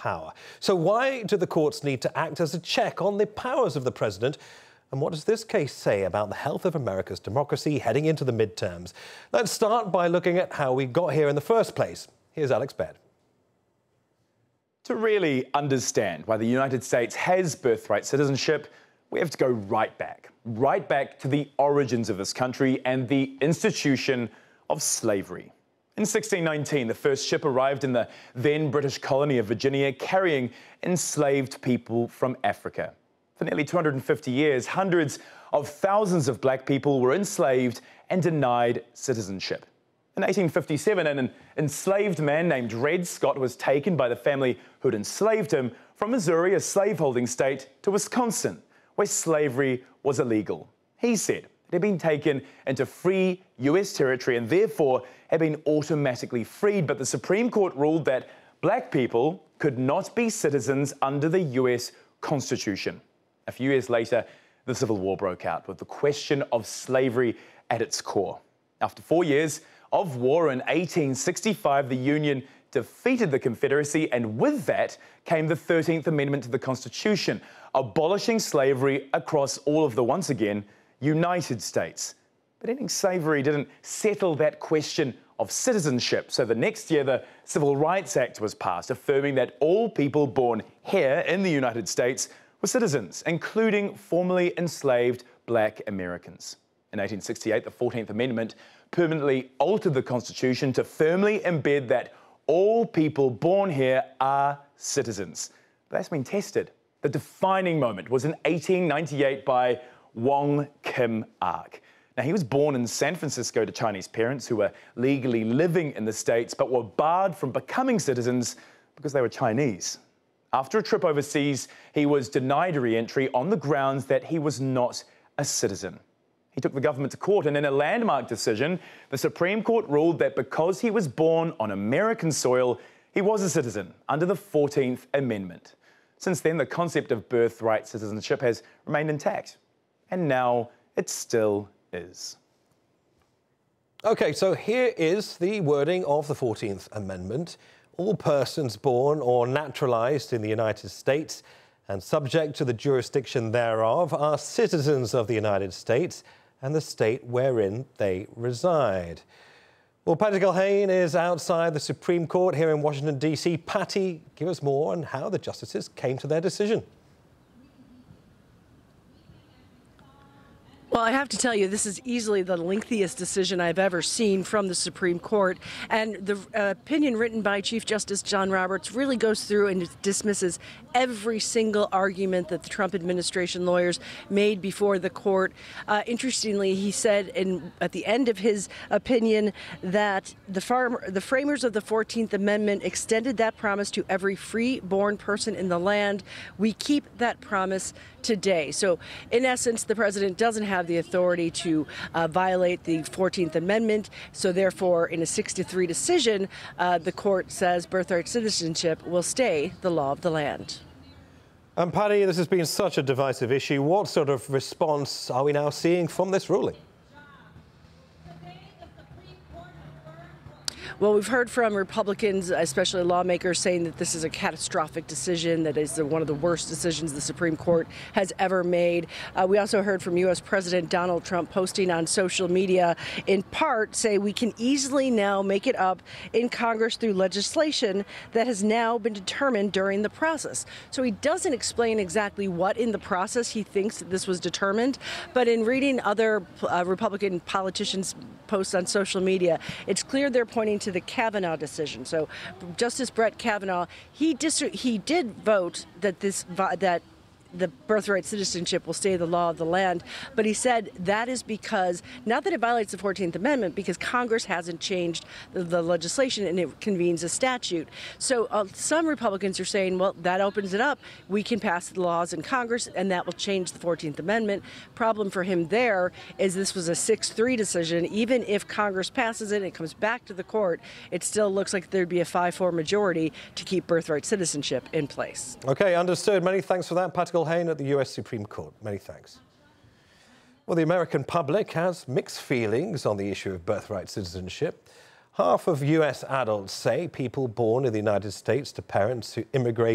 power. So why do the courts need to act as a check on the powers of the president? And what does this case say about the health of America's democracy heading into the midterms? Let's start by looking at how we got here in the first place. Here's Alex Baird. To really understand why the United States has birthright citizenship, we have to go right back to the origins of this country and the institution of slavery. In 1619, the first ship arrived in the then British colony of Virginia carrying enslaved people from Africa. For nearly 250 years, hundreds of thousands of black people were enslaved and denied citizenship. In 1857, an enslaved man named Dred Scott was taken by the family who'd enslaved him from Missouri, a slaveholding state, to Wisconsin, where slavery was illegal. He said it had been taken into free US territory and therefore had been automatically freed, but the Supreme Court ruled that black people could not be citizens under the US Constitution. A few years later, the Civil War broke out with the question of slavery at its core. After 4 years of war in 1865, the Union defeated the Confederacy, and with that came the 13th Amendment to the Constitution, abolishing slavery across all of the, once again, United States. But ending slavery didn't settle that question of citizenship. So the next year, the Civil Rights Act was passed, affirming that all people born here in the United States were citizens, including formerly enslaved black Americans. In 1868, the 14th Amendment permanently altered the Constitution to firmly embed that all people born here are citizens. But that's been tested. The defining moment was in 1898 by Wong Kim Ark. Now, he was born in San Francisco to Chinese parents who were legally living in the States but were barred from becoming citizens because they were Chinese. After a trip overseas, he was denied re-entry on the grounds that he was not a citizen. He took the government to court, and in a landmark decision, the Supreme Court ruled that because he was born on American soil, he was a citizen under the 14th Amendment. Since then, the concept of birthright citizenship has remained intact, and now it still is. OK, so here is the wording of the 14th Amendment. All persons born or naturalized in the United States and subject to the jurisdiction thereof are citizens of the United States and the state wherein they reside. Well, Patty Culhane is outside the Supreme Court here in Washington, D.C. Patty, give us more on how the justices came to their decision. Well, I have to tell you, this is easily the lengthiest decision I've ever seen from the Supreme Court. And the opinion written by Chief Justice John Roberts really goes through and dismisses every single argument that the Trump administration lawyers made before the court. Interestingly, he said at the end of his opinion that the framers of the 14th Amendment extended that promise to every free-born person in the land. We keep that promise today. So, in essence, the president doesn't have the authority to violate the 14th Amendment. So therefore, in a 6-3 decision, the court says birthright citizenship will stay the law of the land. And Patty, this has been such a divisive issue. What sort of response are we now seeing from this ruling? Well, we've heard from Republicans, especially lawmakers, saying that this is a catastrophic decision, that is one of the worst decisions the Supreme Court has ever made. We also heard from U.S. President Donald Trump posting on social media, in part, say we can easily now make it up in Congress through legislation that has now been determined during the process. So he doesn't explain exactly what in the process he thinks that this was determined, but in reading other Republican politicians' posts on social media, it's clear they're pointing to the Kavanaugh decision. So Justice Brett Kavanaugh, he did vote that the birthright citizenship will stay the law of the land. But he said that is because, not that it violates the 14th Amendment, because Congress hasn't changed the legislation and it convenes a statute. So some Republicans are saying, well, that opens it up. We can pass the laws in Congress and that will change the 14th Amendment. Problem for him there is this was a 6-3 decision. Even if Congress passes it and it comes back to the court, it still looks like there'd be a 5-4 majority to keep birthright citizenship in place. OK, understood. Many thanks for that, Patty Culhane at the US Supreme Court. Many thanks. Well, the American public has mixed feelings on the issue of birthright citizenship. Half of US adults say people born in the United States to parents who immigrated